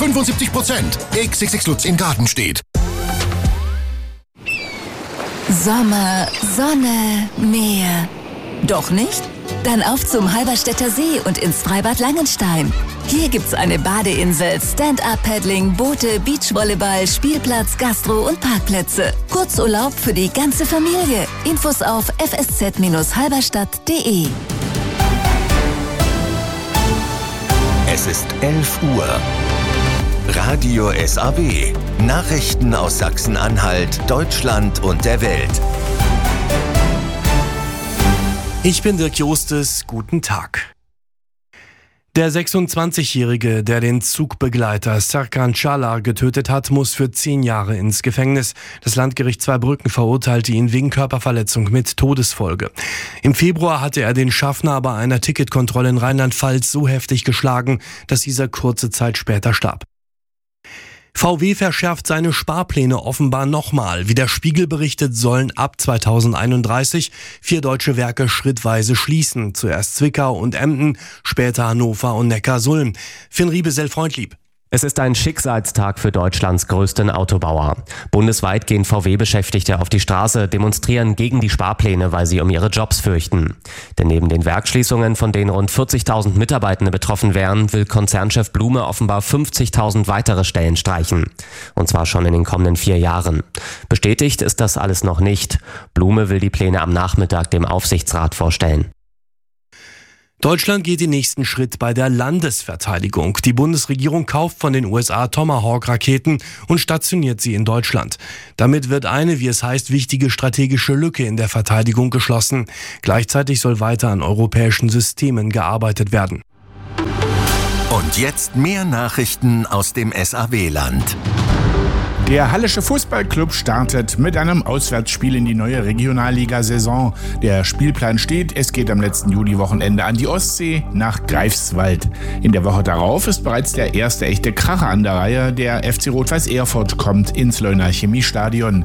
75%. XXX Lutz in Gartenstedt. Sommer, Sonne, Meer. Doch nicht? Dann auf zum Halberstädter See und ins Freibad Langenstein. Hier gibt's eine Badeinsel, Stand-Up-Paddling, Boote, Beachvolleyball, Spielplatz, Gastro und Parkplätze. Kurzurlaub für die ganze Familie. Infos auf fsz-halberstadt.de. Es ist 11 Uhr. Radio SAW. Nachrichten aus Sachsen-Anhalt, Deutschland und der Welt. Ich bin Dirk Jostes, guten Tag. Der 26-Jährige, der den Zugbegleiter Serkan Çağlar getötet hat, muss für 10 Jahre ins Gefängnis. Das Landgericht Zweibrücken verurteilte ihn wegen Körperverletzung mit Todesfolge. Im Februar hatte er den Schaffner bei einer Ticketkontrolle in Rheinland-Pfalz so heftig geschlagen, dass dieser kurze Zeit später starb. VW verschärft seine Sparpläne offenbar nochmal. Wie der Spiegel berichtet, sollen ab 2031 4 deutsche Werke schrittweise schließen. Zuerst Zwickau und Emden, später Hannover und Neckarsulm. Finn Riebesell-Freundlieb. Es ist ein Schicksalstag für Deutschlands größten Autobauer. Bundesweit gehen VW-Beschäftigte auf die Straße, demonstrieren gegen die Sparpläne, weil sie um ihre Jobs fürchten. Denn neben den Werksschließungen, von denen rund 40.000 Mitarbeitende betroffen wären, will Konzernchef Blume offenbar 50.000 weitere Stellen streichen. Und zwar schon in den kommenden 4 Jahren. Bestätigt ist das alles noch nicht. Blume will die Pläne am Nachmittag dem Aufsichtsrat vorstellen. Deutschland geht den nächsten Schritt bei der Landesverteidigung. Die Bundesregierung kauft von den USA Tomahawk-Raketen und stationiert sie in Deutschland. Damit wird eine, wie es heißt, wichtige strategische Lücke in der Verteidigung geschlossen. Gleichzeitig soll weiter an europäischen Systemen gearbeitet werden. Und jetzt mehr Nachrichten aus dem SAW-Land. Der Hallische Fußballclub startet mit einem Auswärtsspiel in die neue Regionalliga-Saison. Der Spielplan steht, es geht am letzten Juli-Wochenende an die Ostsee nach Greifswald. In der Woche darauf ist bereits der erste echte Kracher an der Reihe. Der FC Rot-Weiß Erfurt kommt ins Leuner Chemiestadion.